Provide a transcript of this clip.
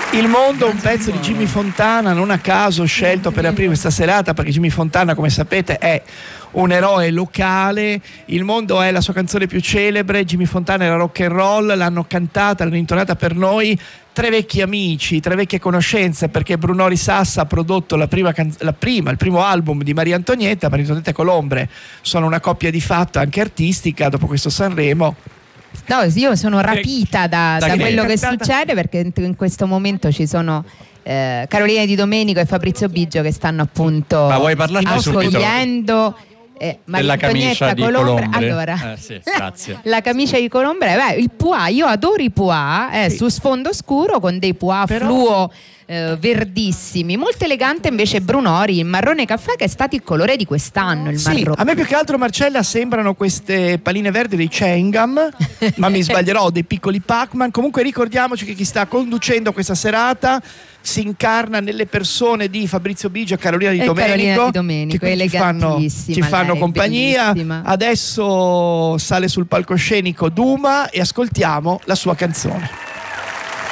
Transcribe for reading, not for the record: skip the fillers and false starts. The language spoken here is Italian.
Il mondo è un pezzo di Jimmy Fontana, non a caso scelto per aprire questa serata, perché Jimmy Fontana, come sapete, è un eroe locale. Il mondo è la sua canzone più celebre. Jimmy Fontana era rock and roll, l'hanno cantata, l'hanno intonata per noi tre vecchi amici, tre vecchie conoscenze, perché Brunori Sassa ha prodotto il primo album di Maria Antonietta e Colombre. Sono una coppia di fatto anche artistica dopo questo Sanremo. No, io sono rapita da quello che succede, perché in questo momento ci sono Carolina Di Domenico e Fabrizio Biggio che stanno appunto accogliendo della camicia di Colombre. Allora, sì, grazie. La camicia di Colombre, il pois, io adoro i pois, su sfondo scuro con dei pois fluo verdissimi, molto elegante invece Brunori, il marrone caffè, che è stato il colore di quest'anno, il marrone. A me più che altro, Marcella, sembrano queste palline verdi dei chewing gum, ma mi sbaglierò, dei piccoli Pac-Man. Comunque ricordiamoci che chi sta conducendo questa serata si incarna nelle persone di Fabrizio Biggio e Carolina Di Domenico, che ci fanno compagnia. Bellissima. Adesso sale sul palcoscenico Duma e ascoltiamo la sua canzone.